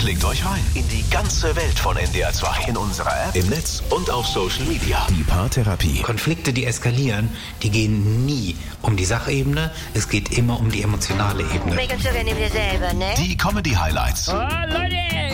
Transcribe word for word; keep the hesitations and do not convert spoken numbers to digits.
Klickt euch rein in die ganze Welt von N D R zwei. In unserer App, im Netz und auf Social Media. Die Paartherapie. Konflikte, die eskalieren, die gehen nie um die Sachebene. Es geht immer um die emotionale Ebene. Make uns sogar neben dir selber, ne? Die Comedy-Highlights. Oh, Leute!